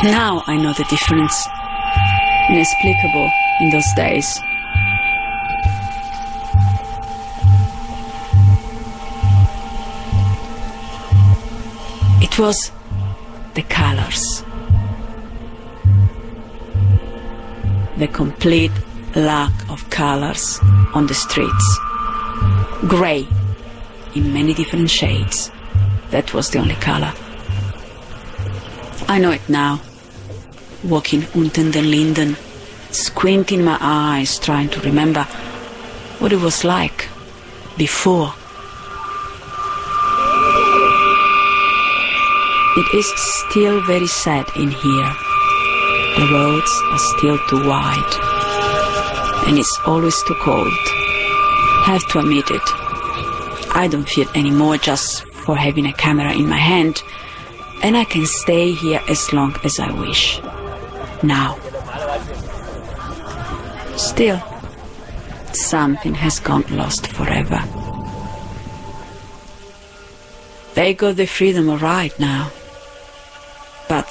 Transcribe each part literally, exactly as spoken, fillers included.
Now I know the difference. Inexplicable in those days. It was the colors. The complete lack of colors on the streets. Grey in many different shades. That was the only color. I know it now. Walking unter den Linden, squinting my eyes, trying to remember what it was like before. It is still very sad in here. The roads are still too wide, and it's always too cold. Have to admit it. I don't feel anymore just for having a camera in my hand, and I can stay here as long as I wish. Now. Still, something has gone lost forever. They got the freedom all right now, but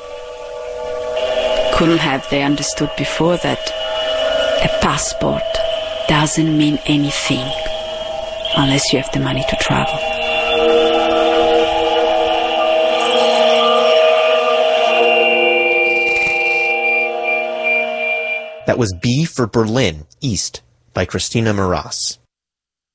couldn't have they understood before that a passport doesn't mean anything unless you have the money to travel. That was B for Berlin, East, by Christina Meras.